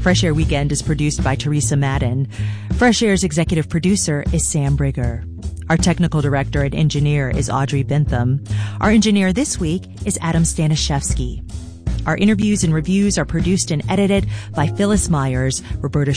Fresh Air Weekend is produced by Teresa Madden. Fresh Air's executive producer is Sam Brigger. Our technical director and engineer is Audrey Bentham. Our engineer this week is Adam Stanishevsky. Our interviews and reviews are produced and edited by Phyllis Myers, Roberta